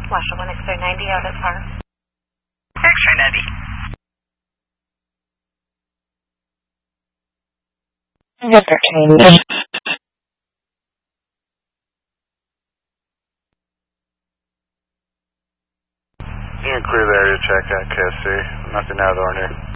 Flasher 1 X-ray 90 out at Park. X-ray 90. X-ray 90. You can clear the area check at KSC. Nothing out of the ordinary.